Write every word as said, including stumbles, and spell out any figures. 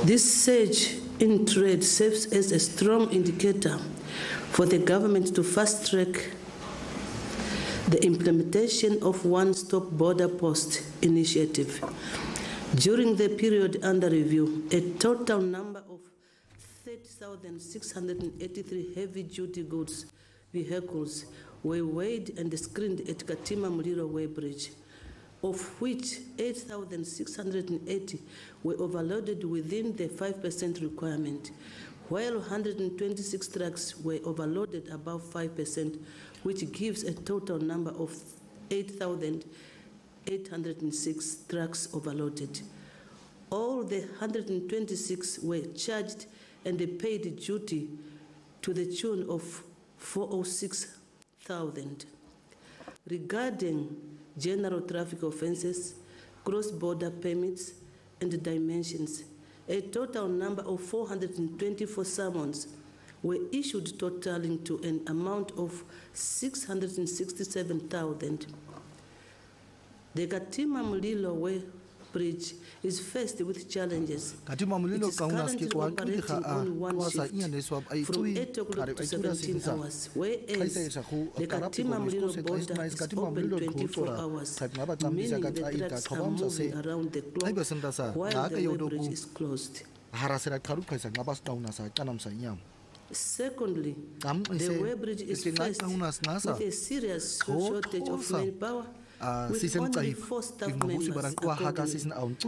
This surge in trade serves as a strong indicator for the government to fast-track the implementation of one-stop border post initiative. During the period under review, a total number of thirty thousand six hundred eighty-three heavy-duty goods vehicles were weighed and screened at Katima Mulilo Weighbridge, of which eight thousand six hundred eighty were overloaded within the five percent requirement, while one hundred twenty-six trucks were overloaded above five percent, which gives a total number of eight thousand eight hundred six trucks overloaded. All the one hundred twenty-six were charged and paid duty to the tune of four hundred six thousand. Regarding general traffic offences, cross-border permits, and dimensions, a total number of four hundred twenty-four summons were issued, totaling to an amount of six hundred sixty-seven thousand. The Katima Mulilo Way Bridge is faced with challenges. It is currently operating on one shift from eight o'clock to seventeen hours, whereas the Katima Mulilo border is open twenty-four hours, meaning the trucks are moving around the clock while the way bridge is closed. Secondly, the way bridge is faced with a serious shortage of manpower, with only four staff members according